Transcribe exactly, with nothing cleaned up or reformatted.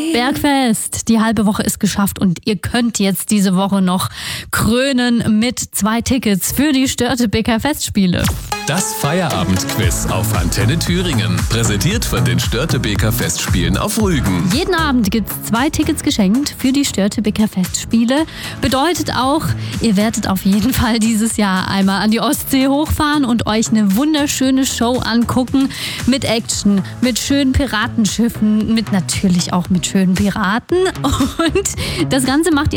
Bergfest. Die halbe Woche ist geschafft und ihr könnt jetzt diese Woche noch krönen mit zwei Tickets für die Störtebeker Festspiele. Das Feierabendquiz auf Antenne Thüringen. Präsentiert von den Störtebeker Festspielen auf Rügen. Jeden Abend gibt es zwei Tickets geschenkt für die Störtebeker Festspiele. Bedeutet auch, ihr werdet auf jeden Fall dieses Jahr einmal an die Ostsee hochfahren und euch eine wunderschöne Show angucken. Mit Action, mit schönen Piratenschiffen, mit natürlich auch mit schönen Piraten. Und das Ganze macht ihr